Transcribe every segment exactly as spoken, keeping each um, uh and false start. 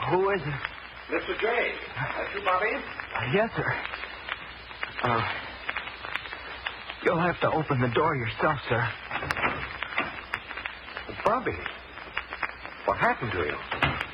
Who is it? Mister J. That's you, Bobby? Uh, yes, sir. Uh, you'll have to open the door yourself, sir. Bobby, what happened to you?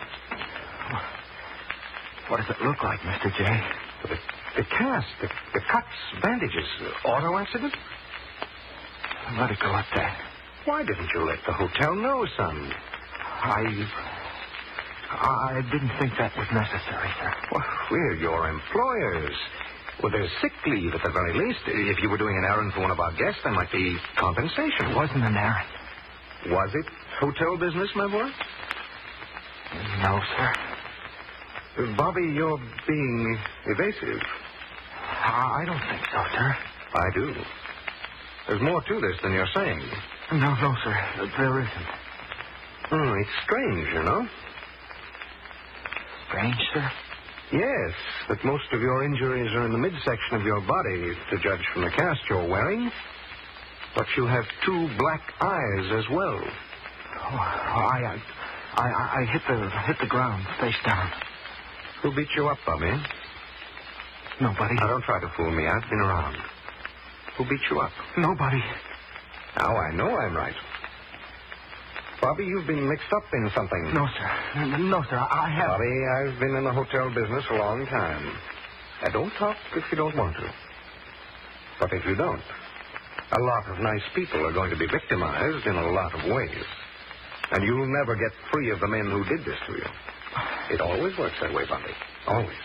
What does it look like, Mister J? The, the cast, the, the cuts, bandages, auto accident? Let it go at that. Why didn't you let the hotel know, son? I... I didn't think that was necessary, sir. Well, we're your employers. Well, there's sick leave at the very least. If you were doing an errand for one of our guests, there might be compensation. It wasn't an errand. Was it hotel business, my boy? No, sir. Uh, Bobby, you're being evasive. I don't think so, sir. I do. There's more to this than you're saying. No, no, sir. There isn't. Hmm, it's strange, you know. Strange, sir? Yes, that most of your injuries are in the midsection of your body, to judge from the cast you're wearing. But you have two black eyes as well. Oh, I, I, I, I hit the hit the ground face down. Who beat you up, Bobby? Nobody. Now, don't try to fool me. I've been around. Who beat you up? Nobody. Now, I know I'm right. Bobby, you've been mixed up in something. No, sir. No, sir. I have... Bobby, I've been in the hotel business a long time. Now, don't talk if you don't want to. But if you don't, a lot of nice people are going to be victimized in a lot of ways. And you'll never get free of the men who did this to you. It always works that way, Bobby. Always.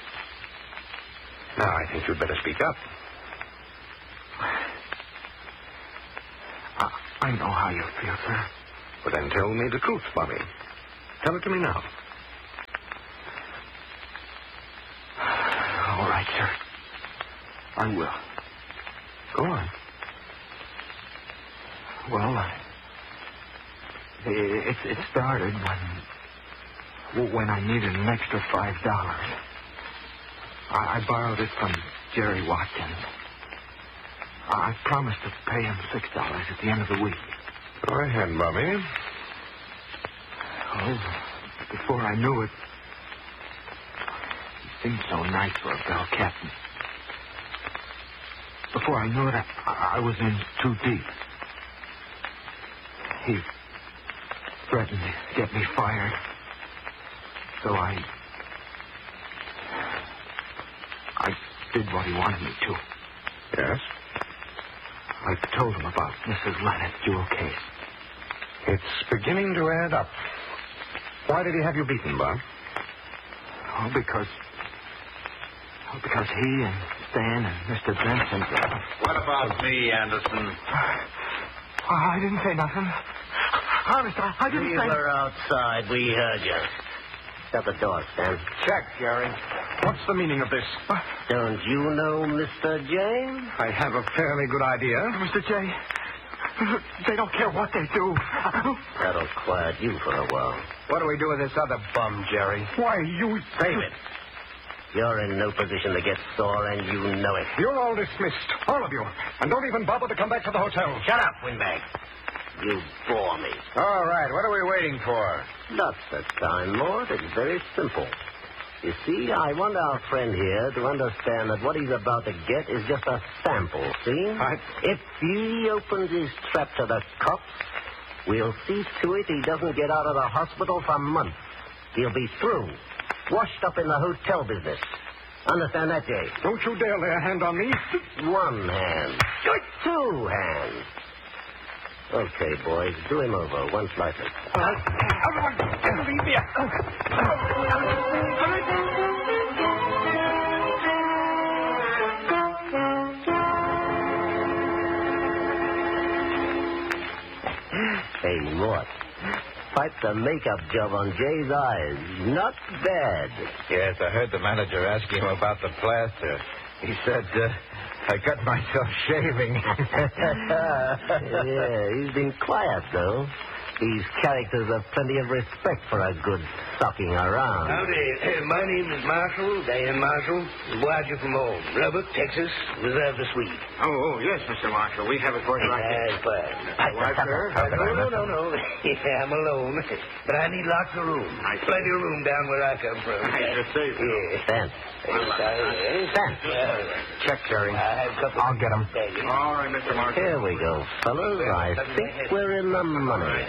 Now, I think you'd better speak up. I, I know how you feel, sir. But then tell me the truth, Bobby. Tell it to me now. All right, sir. I will. Go on. Well, uh, it, it started when, when I needed an extra five dollars. I, I borrowed it from Jerry Watkins. I promised to pay him six dollars at the end of the week. Go ahead, Bobby. Oh, before I knew it, he seemed so nice for a bell captain. Before I knew it, I, I was in too deep. He threatened to get me fired. So I... I did what he wanted me to. Yes? I told him about Missus Lennett's jewel case. It's beginning to add up. Why did he have you beaten, Bob? Oh, because... Oh, because he and Stan and Mister Benson... What about me, Anderson? Oh, I didn't say nothing. Honest, I, I didn't we say... We were outside. We heard you. Shut the door, Stan. Check, Jerry. What's the meaning of this? Don't you know Mister James? I have a fairly good idea. Mister J, they don't care what they do. That'll quiet you for a while. What do we do with this other bum, Jerry? Why, you... Save it. You're in no position to get sore, and you know it. You're all dismissed, all of you. And don't even bother to come back to the hotel. Shut up, windbag. You bore me. All right, what are we waiting for? Lots of time, Mort. It's very simple. You see, I want our friend here to understand that what he's about to get is just a sample, see? I... If he opens his trap to the cops, we'll see to it he doesn't get out of the hospital for months. He'll be through, washed up in the hotel business. Understand that, Jay? Don't you dare lay a hand on me. One hand. Two hands. Okay, boys, do him over once license. Uh, everyone, leave me. Hey, Mort. Quite the makeup job on Jay's eyes. Not bad. Yes, I heard the manager asking him about the plaster. He said, uh, I cut myself shaving. Yeah, he's been quiet, though. These characters have plenty of respect for a good sucking around. Howdy. Uh, my name is Marshall, Dan Marshall. Watcher from home. Lubbock, Texas. Reserve the suite. Oh, oh, yes, Mister Marshall. We have it for you right here. That's fine. My wife, sir? No, no, no, no. Yeah, I'm alone. But I need lots of room. I see. Plenty of room down where I come from. I should say so. Yeah. Stand. Stand. Check, Jerry. I have a couple I'll get 'em. Thank you. All right, Mister Marshall. Here we go, fellas. I think we're in the money.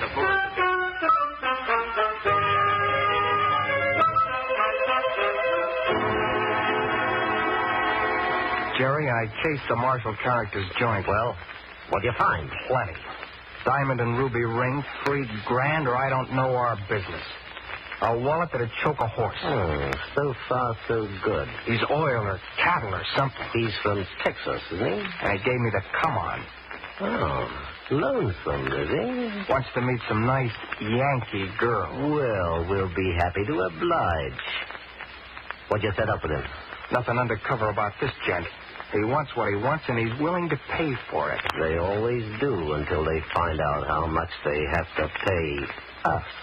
Jerry, I cased the Marshall character's joint. Well, what'd you find? Plenty. Diamond and ruby ring, three grand, or I don't know our business. A wallet that'd choke a horse. Hmm, so far, so good. He's oil or cattle or something. He's from Texas, isn't he? And he gave me the come on. Oh, lonesome, is he? Wants to meet some nice Yankee girl. Well, we'll be happy to oblige. What'd you set up with him? Nothing undercover about this gent. He wants what he wants, and he's willing to pay for it. They always do until they find out how much they have to pay us.